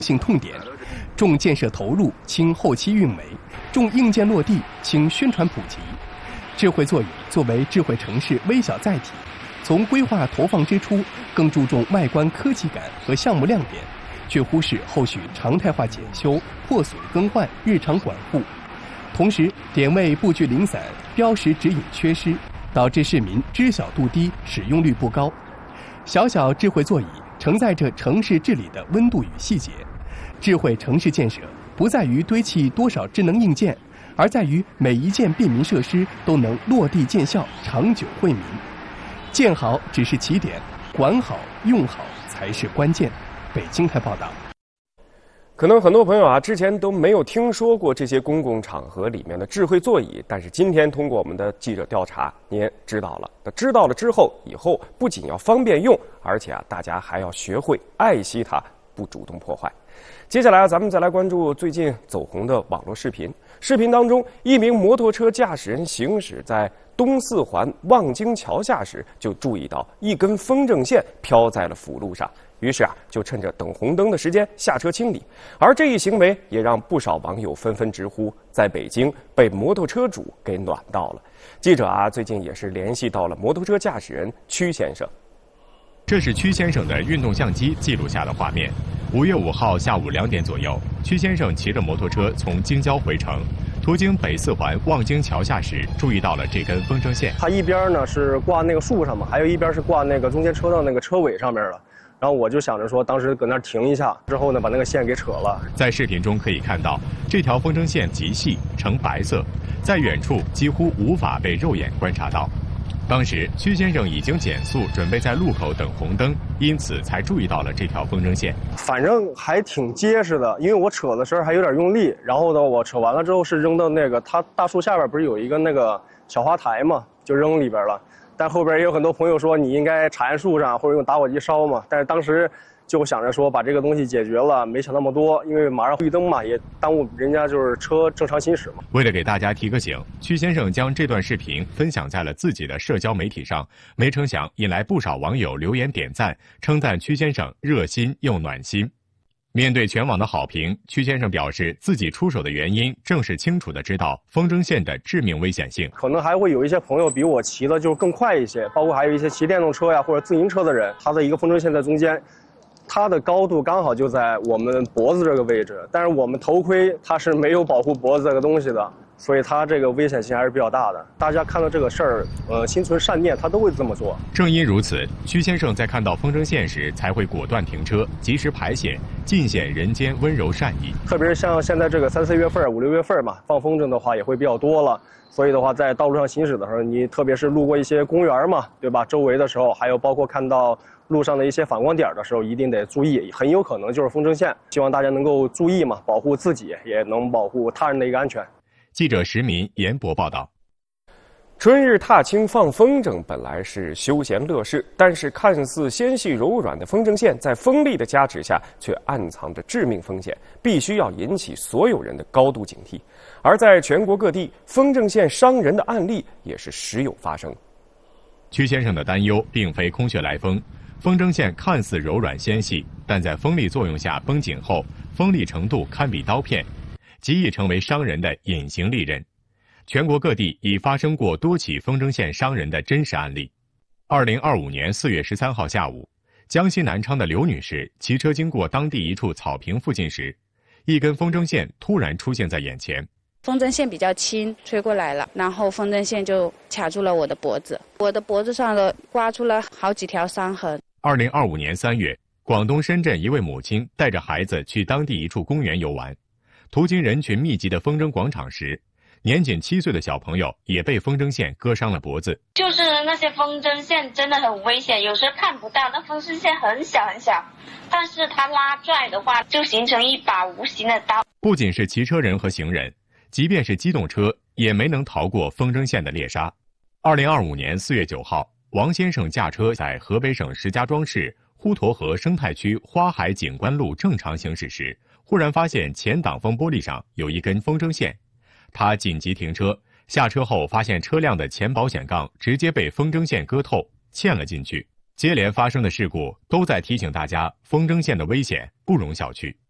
性痛点，重建设投入，轻后期运维，重硬件落地，轻宣传普及。智慧座椅作为智慧城市微小载体，从规划投放之初，更注重外观科技感和项目亮点，却忽视后续常态化检修、破损更换、日常管护。同时，点位布局零散，标识指引缺失，导致市民知晓度低，使用率不高。小小智慧座椅承载着城市治理的温度与细节。智慧城市建设不在于堆砌多少智能硬件，而在于每一件便民设施都能落地见效，长久惠民。建好只是起点，管好用好才是关键。北京台报道。 可能很多朋友之前都没有听说过这些公共场合里面的智慧座椅，但是今天通过我们的记者调查，您知道了。那知道了之后，以后不仅要方便用，而且大家还要学会爱惜它，不主动破坏。接下来咱们再来关注最近走红的网络视频。视频当中，一名摩托车驾驶人行驶在东四环望京桥下时，就注意到一根风筝线飘在了辅路上，于是就趁着等红灯的时间下车清理。而这一行为也让不少网友纷纷直呼，在北京被摩托车主给暖到了。记者最近也是联系到了摩托车驾驶人曲先生。 这是曲先生的运动相机记录下的画面。5月5号下午2点左右，曲先生骑着摩托车从京郊回城，途经北四环望京桥下时，注意到了这根风筝线。 它一边呢是挂那个树上嘛，还有一边是挂那个中间车道那个车尾上面了。然后我就想着说，当时搁那儿停一下，之后呢把那个线给扯了。 在视频中可以看到，这条风筝线极细，呈白色，在远处几乎无法被肉眼观察到。当时曲先生已经减速，准备在路口等红灯，因此才注意到了这条风筝线。 反正还挺结实的，因为我扯的时候还有点用力。然后呢，我扯完了之后是扔到那个它大树下边，不是有一个那个小花台嘛，就扔里边了。但后边也有很多朋友说你应该插在树上或者用打火机烧嘛，但是当时就想着说把这个东西解决了，没想那么多，因为马上绿灯嘛，也耽误人家就是车正常行驶嘛。 为了给大家提个醒，曲先生将这段视频分享在了自己的社交媒体上，没成想引来不少网友留言点赞，称赞曲先生热心又暖心。面对全网的好评，曲先生表示自己出手的原因正是清楚地知道风筝线的致命危险性。 可能还会有一些朋友比我骑的就更快一些，包括还有一些骑电动车呀或者自行车的人，他的一个风筝线在中间，它的高度刚好就在我们脖子这个位置，但是我们头盔它是没有保护脖子这个东西的，所以它这个危险性还是比较大的。大家看到这个事儿，心存善念，他都会这么做。 正因如此，曲先生在看到风筝线时才会果断停车，及时排险，尽显人间温柔善意。 特别是像现在这个3、4月份、5、6月份嘛，放风筝的话也会比较多了。所以的话，在道路上行驶的时候，你特别是路过一些公园嘛，对吧？周围的时候，还有包括看到路上的一些反光点的时候，一定得注意，很有可能就是风筝线。希望大家能够注意嘛，保护自己，也能保护他人的一个安全。 记者石民、严博报道。 春日踏青放风筝本来是休闲乐事，但是看似纤细柔软的风筝线，在风力的加持下，却暗藏着致命风险，必须要引起所有人的高度警惕。而在全国各地，风筝线伤人的案例也是时有发生。 曲先生的担忧并非空穴来风，风筝线看似柔软纤细，但在风力作用下绷紧后，锋利程度堪比刀片，极易成为伤人的隐形利刃。全国各地已发生过多起风筝线伤人的真实案例。2025年4月13号下午，江西南昌的刘女士骑车经过当地一处草坪附近时，一根风筝线突然出现在眼前。 风筝线比较轻，吹过来了，然后风筝线就卡住了我的脖子，我的脖子上的刮出了好几条伤痕。 2025年3月，广东深圳一位母亲带着孩子去当地一处公园游玩，途经人群密集的风筝广场时，年仅7岁的小朋友也被风筝线割伤了脖子。 就是那些风筝线真的很危险，有时候看不到，那风筝线很小很小，但是它拉拽的话就形成一把无形的刀。 不仅是骑车人和行人，即便是机动车也没能逃过风筝线的猎杀。2025年4月9号，王先生驾车在河北省石家庄市滹沱河生态区花海景观路正常行驶时，忽然发现前挡风玻璃上有一根风筝线。他紧急停车，下车后发现车辆的前保险杠直接被风筝线割透，嵌了进去。接连发生的事故都在提醒大家，风筝线的危险不容小觑。